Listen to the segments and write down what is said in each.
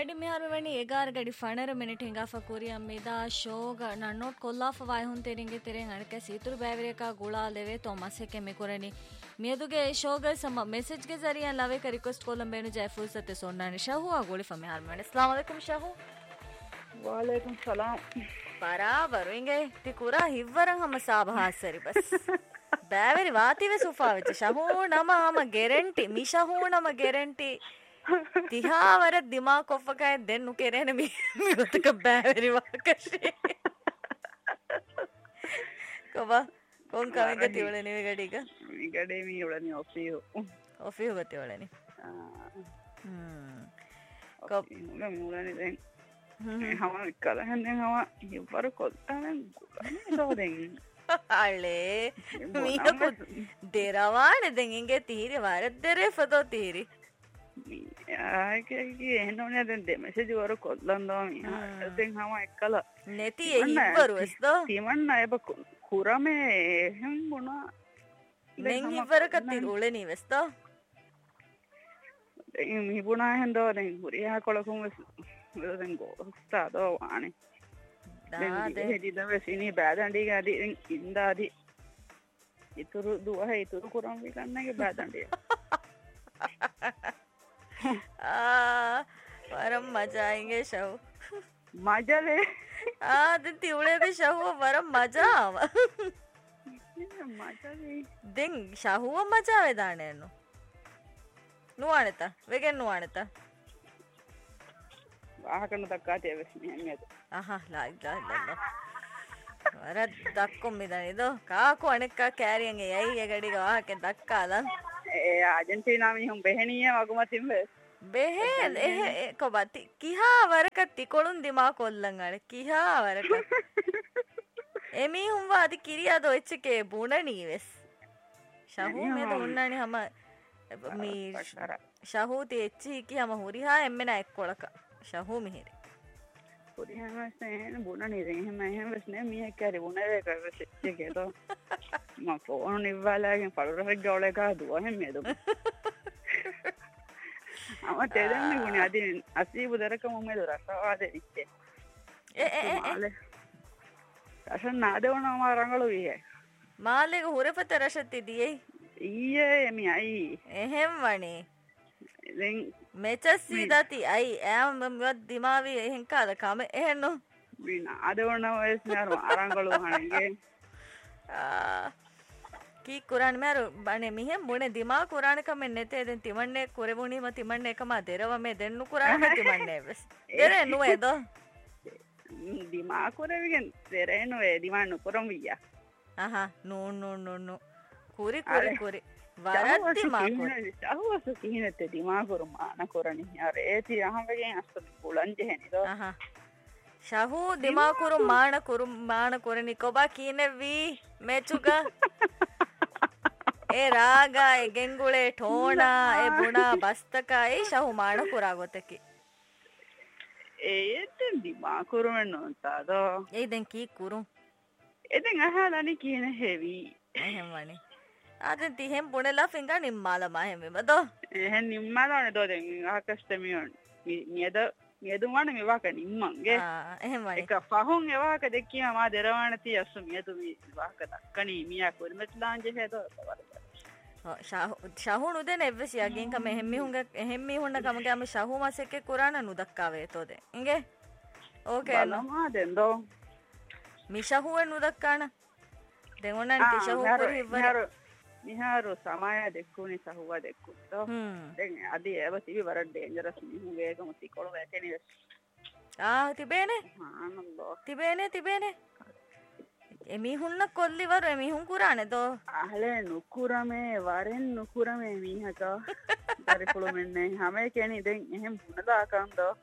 ಗಡಿ ಮಿಹಾರು ವಣಿ 11 ಗಡಿ ಫಣರ ಮಿನಿಟ್ ಹಿಂಗಾ ಫಕೂರಿಯ ಮಿದಾ ಶೋಗ ನನ್ನೋಟ್ ಕೊಲ್ಲಾಫ ವಾಯ್ ಹುನ್ ತೆರಿಂಗೆ ತೆರೆಂ ಅಣಕೆ ಸೀತುರು ಬ್ಯಾವರೇಕ ಗುಳಾ ಲೆವೆ ತೋ ಮಸೆಕೆ ಮಿಕುರನಿ ಮಿಯದುಗೆ ಶೋಗ ಸಮ ಮೆಸೇಜ್ ಗೆ ಜರಿಯಾ ಲವೆ ಕ ರಿಕ್ವೆಸ್ಟ್ ಕೋಲಂ ಬೇನು ಜೈ ಫುರ್ಸತೆ ಸೋನ್ನಾನಿ ಶಹು ಆ ಗೋಳಿ ಫಮೆ ಹಾರ್ ಮನೆ ಅಸ್ಸಲಾಮು ಅಲೈಕುಂ ಶಹು ವಾಲೇಕುಂ ಸಲಾಂ ಬರಾಬರ್ ಹಿಂಗೆ ತಿಕುರಾ ಹಿವ್ವರಂ ಹಮ ಸಾಬಹಾ ಸರಿ ಬಸ್ ಬ್ಯಾವರಿ ವಾತಿವೆ ಸುಫಾವೆಚ ಶಹು ನಮ ಹಮ ಗ್ಯಾರಂಟಿ ಮಿ ಶಹು ನಮ ಗ್ಯಾರಂಟಿ තිහාවර දිමා කොෆ්ෆකය දෙන්නු කෙරෙන මියුතක බෑවරි වාකශේ කොබා කොන් කවෙක තිවලනේ ගඩික ගඩේ මී උලනේ ඔෆියෝ ගති වලනේ කොප් මුලනේ දැන් හම කලහෙන් දැන් හම ඉවර කොල්තන ගොඩනේ අල්ලේ මීක දෙරවානේ දැන් ඉංගේ තීරි වර දෙරේ ෆතෝ තීරි එහෙනෝනේ දැන් දෙමෙසේජ් වර කොල්ලන්දෝ මියා දැන් හම එක්කල නැති ඉවරු එස්දෝ තිමන්න අයබ කුරමේ එහෙම් මොනා දැන් ඉවර කති උලේ වෙස්දෝ දැන් මිබුණා හෙන්දෝ දැන් හුරියා කොලකුම් දැන් ගෝස්තාදෝ වානේ දැන් හෙදිද වෙසිනි බෑදණ්ඩි ගාදී ඉන්දාදී ඉතුරු දුවහ ඉතුරු කුරම් විකන්නගේ බෑදණ්ඩිය वरम मजा आएंगे शहू मजा ले दिन तिवड़े भी शहू वरम मजा आवा मजा ले दिन शहू मजा आवे दाने नु आणता वेगे नु आणता वाहकन दक्काते वेस्मी हमेद आहा ला ला ವರ ದಕ್ಕೊಮ್ಮಿದಾನಿದು ಕಾಕು ಅಣಕ್ಕ ಕ್ಯಾರಿಯಂಗೆ ಯೈ ಗಡಿಗ ವಾಹಕೆ ದಕ್ಕಾಲ ಏ ಅರ್ಜೆಂಟೀನಾ ಮಿಹುಂ ಬೆಹಣಿಯ ಮಗುಮತಿಂಬೆ ಬೆಹೆಲ್ ಎ ಕೊಬತಿ ಕಿಹಾ ವರಕತ್ತಿ ಕೊಳುನ್ ದಿಮಾ ಕೊಲ್ಲಂಗಾಳೆ ಕಿಹಾ ವರಕ ಎಮಿ ಹುಂ ವಾದಿ ಕಿರಿಯಾದೋ ಎಚ್ಚಕೆ ಬುಣನೀವೆಸ್ ಶಹೂ ಮೇದ ಉಣ್ಣಾಣಿ ಹಮ ಮೀ ಶಹೂತಿ ಎಚ್ಚಿ ಕಿ ಹಮ ಹುರಿಹಾ ಎಮ್ಮೆನ ಎಕ್ಕೊಳಕ ಶಹೂ ಮಿಹಿರಿ පුරිහමස්න බුණනි එහෙම එහෙමස් නේ මිය කැරි උනේ කරසිච්ච කේතෝ මම ෆෝන් නිවාලාගෙන් පළුරහක් ගවල එක දුව හැමේද අම තෙදන්නේ ගුණ අදින් අසීබු දරක මොමෙද රසවාද ඉච්චේ රසන් නාදවන මාරංගලු විය මාලේක හොරපත රසති දියේ ඊයේ එමි අයි එහෙම් වනේ දැන් මෙචස් සීදාති අයි ඈම මත් දිමාවි එහෙන් කාද කම එහෙන්නු වින ආදවන වයස් නාර මාරංගලු හණගේ කී කුරාන මරු බනේ මිහෙම් බොනේ දිමා කුරාන කම නැතේ දැන් තිමන්නේ කුරෙබුණි ම තිමන්නේ එකම දෙරව මේ දෙන්නු කුරාන තිමන්නේ වෙස් දෙරේ නුවේද දිමා කුරෙවිගෙන් දෙරේ නුවේ දිමාන්නු කුරම් වියා ආහා නෝ කුරි වරද්දි මාකෝ අවස කිහිනතේ දිමාකුරු මාන කරණි යාර ඒති අහමගෙන් අස්ත බුලන් ජෙහෙනිදෝ ආහා ශහු දිමාකුරු මාන කරණි කොබා කීනෙවි මේචුගා ඒ රාගා ඒ ගෙන්ගුලේ ඨෝණා ඒ බුණා බස්තකා ඒ ශහු මාන කුරා ගොතකි ඒ දිමාකුරු වෙන්නොන්තාදෝ ඒ දැන් කී කුරු එදෙන් අහලානි කියන හෙවි එහෙම වනේ අද තිහෙම් පුණලා ෆින්ගා නිම්මාල මහෙමෙමද එහෙන් නිම්මාලනේ දෝ දැන් අහකස්තමියන් මියදුමාන මෙවාක නිම්මන්ගේ එහෙම වනේ එක ෆහුන් එවාක දෙකිය මා දරවණ තියස්සු මියදු මේ වාක දක්කණී මියා කොරිමත්ලාංජ හේතෝ ශහු නුදෙන එවසියගෙන් කම එහෙම්මි හුන්න කමගම ශහු මාසෙක කුරාන නුදක්කාවේ තෝද ඉංගේ ඕකේ බලමා දෙන්දෝ මිශහුව නුදක්කාන දෙගොන්නන් තිශහු කුරි ඉවර මිහාරු සමාය දෙක්කුනි සහුවා දෙක්කුතෝ දැන් අදී ඒව තිබි වර ඩේන්ජරස් මිහු වේගම තිකොළ වැටෙනි තිබේනේ එමිහුන්න කොල්ලිවරු එමිහුන් කුරානේ දෝ අහලේ නුකුරමේ වරෙන් නුකුරමේ මීහක දරිපුළු මෙන්නේ හැම කෙනි දැන් එහෙම පුන දාකන්දෝ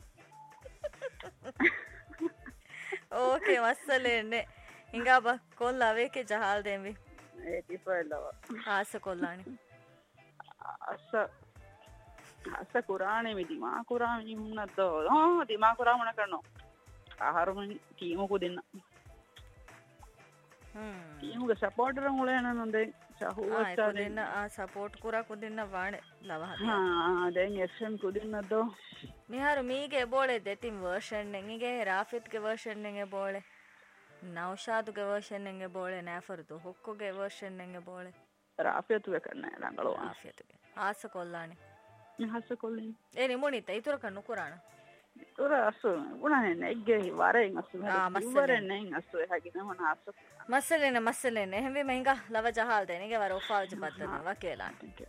ඕකේ වස්සලෙන්නේ හිඟා බ කොල්ලාවේ කේ ජහල් දෙම්වි ඒ තිපලව ආස කොල්ලානි අස කුරානේ මි දිමා කුරානි මුන්නතෝ දිමා කුරා මොන කරනෝ ආහාරම කීමුකු දෙන්න කීමුක සපෝටර් උලේන නන්දේ ಕುದಿನ ಸಪೋರ್ಟ್ ಕುರ ಕುದಿನ ವಾಣೆ ಲವ දැන් FM ಕುದಿನದ್ದು මිහාරු මීගේ බෝලේ දෙතින් වර්ෂන් එකේ රාෆිත්ගේ වර්ෂන් එකේ බෝලේ නෞෂාදුගේ වර්ෂන් එකේ බෝලේ නෑෆරුතු හොක්කොගේ වර්ෂන් එකේ බෝලේ රාෆියතුගේ කන්නේ ළඟලෝ රාෆියතුගේ ආස කොල්ලානේ හස කොල්ලින් ඒ නිමුනිත ඉතුරු කන්නු කුරාන ඉතුරු අසු උණනේ නෙග්ගේ වරෙන් අසු ඉවරෙන් අසු හැකින මොන අසු මස්සලෙන එහෙම මෙංගා ලව ජහල් දෙනගේ වර ඔෆාවජ පත්තන වකේලා